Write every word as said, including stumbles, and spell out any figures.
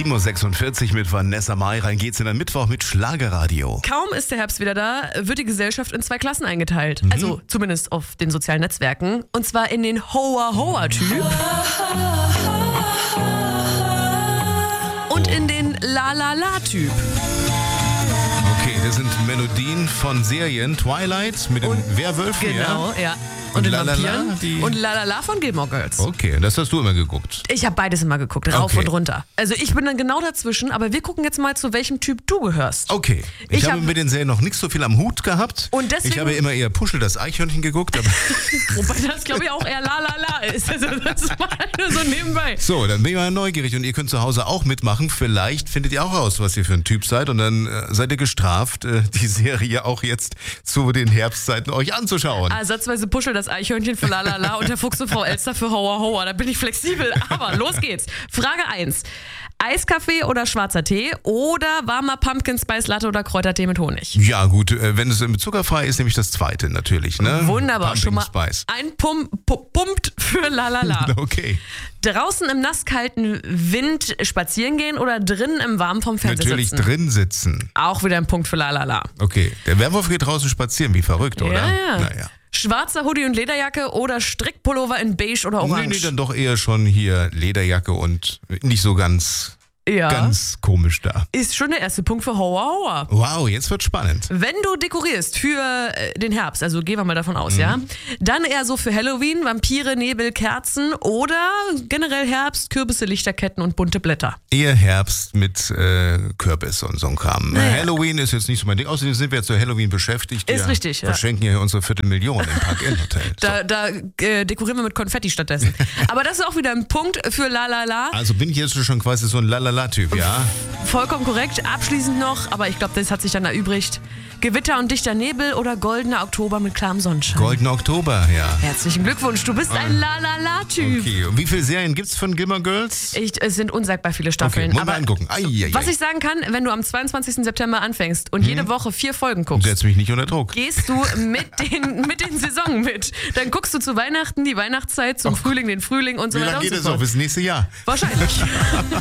sieben Uhr sechsundvierzig mit Vanessa Mai. Rein geht's in den Mittwoch mit Schlagerradio. Kaum ist der Herbst wieder da, wird die Gesellschaft in zwei Klassen eingeteilt. Mhm. Also zumindest auf den sozialen Netzwerken. Und zwar in den Hoa-Hoa-Typ und in den La-La-La-Typ. Okay, das sind Melodien von Serien. Twilight mit den Werwölfen, Genau, ja? ja. Und Und, den La La La, Vampiren. die- Und Lalala von Gilmore Girls. Okay, das hast du immer geguckt. Ich habe beides immer geguckt, rauf Okay. und runter. Also ich bin dann genau dazwischen, aber wir gucken jetzt mal, zu welchem Typ du gehörst. Okay, ich, Ich habe hab- mit den Serien noch nicht so viel am Hut gehabt. Und deswegen- ich habe immer eher Puschel, das Eichhörnchen geguckt. Aber Wobei das, glaube ich, auch eher Lalala ist. Also das war nur so nebenbei. so, dann bin ich mal neugierig und ihr könnt zu Hause auch mitmachen. Vielleicht findet ihr auch raus, was ihr für ein Typ seid und dann äh, seid ihr gestraft, äh, die Serie auch jetzt zu den Herbstzeiten euch anzuschauen. Ersatzweise Puschel das Eichhörnchen für Lalala und der Fuchs und Frau Elster für Hoa Hoa. Da bin ich flexibel, aber los geht's. Frage eins. Eiskaffee oder schwarzer Tee oder warmer Pumpkin Spice Latte oder Kräutertee mit Honig? Ja gut, äh, wenn es äh, zuckerfrei ist, nämlich das zweite natürlich. Ne? Wunderbar, Pumpkin schon mal Spice. ein Pum, pu- Pumpt für Lalala. Okay, Draußen im nasskalten Wind spazieren gehen oder drinnen im Warmen vom Fernseher natürlich sitzen? drin sitzen. Auch wieder ein Punkt für Lalala. Okay, der Werwolf geht draußen spazieren, wie verrückt, oder? Ja, ja. Naja. Schwarzer Hoodie und Lederjacke oder Strickpullover in beige oder orange? Nee, nee, dann doch eher schon hier Lederjacke und nicht so ganz, ja, ganz komisch da. ist schon der erste Punkt für Hoa Hoa. Wow, jetzt wird spannend. Wenn du dekorierst für äh, den Herbst, also gehen wir mal davon aus, ja, dann eher so für Halloween, Vampire, Nebel, Kerzen oder generell Herbst, Kürbisse, Lichterketten und bunte Blätter. Eher Herbst mit äh, Kürbis und so ein Kram. Naja. Halloween ist jetzt nicht so mein Ding. Außerdem sind wir jetzt zu Halloween beschäftigt. Ist wir richtig, ja. verschenken hier unsere Viertelmillion im Park-In-Hotel. So. Da, da äh, dekorieren wir mit Konfetti stattdessen. Aber das ist auch wieder ein Punkt für La La La. Also bin ich jetzt schon quasi so ein Lalala-Typ, ja? Vollkommen korrekt. Abschließend noch, aber ich glaube, das hat sich dann erübrigt. Gewitter und dichter Nebel oder goldener Oktober mit klarem Sonnenschein. Goldener Oktober, ja. Herzlichen Glückwunsch, du bist ein La La La Typ. Okay, und wie viele Serien gibt's von Gilmore Girls? Ich, es sind unsagbar viele Okay, Staffeln. muss aber mal angucken. Ai, ai, ai. was ich sagen kann, wenn du am zweiundzwanzigsten September anfängst und jede Woche vier Folgen guckst, Setz mich nicht unter Druck. gehst du mit den, mit den Saisonen mit. Dann guckst du zu Weihnachten die Weihnachtszeit, zum Frühling den Frühling und so Wie weiter lange und geht so es noch? fort. Bis nächstes Jahr? Wahrscheinlich.